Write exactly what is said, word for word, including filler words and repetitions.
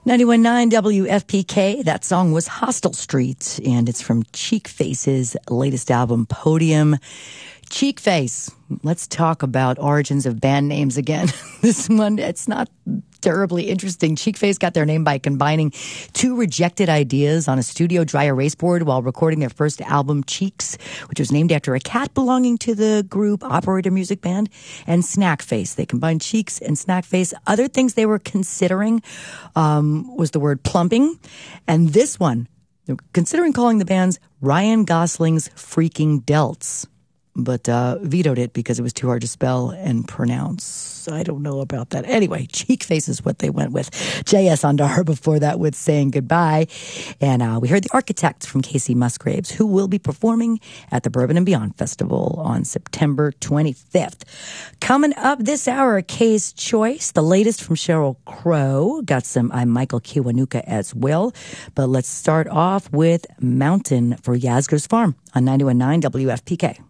ninety-one point nine W F P K. That song was Hostel Street, and it's from Cheek Face's latest album, Podium. Cheek Face. Let's talk about origins of band names again. This one, it's not terribly interesting. Cheek Face got their name by combining two rejected ideas on a studio dry erase board while recording their first album, Cheeks, which was named after a cat belonging to the group Operator Music Band, and Snack Face. They combined Cheeks and Snack Face. Other things they were considering um, was the word plumping, and this one, they're considering calling the bands Ryan Gosling's Freaking Delts, but uh, vetoed it because it was too hard to spell and pronounce. I don't know about that. Anyway, Cheek Face is what they went with. J S Andar before that with Saying Goodbye. And uh, we heard The Architect from Casey Musgraves, who will be performing at the Bourbon and Beyond Festival on September twenty-fifth. Coming up this hour, Kay's Choice, the latest from Sheryl Crow. Got some I'm Michael Kiwanuka as well. But let's start off with Mountain for Yasgur's Farm on ninety-one point nine W F P K.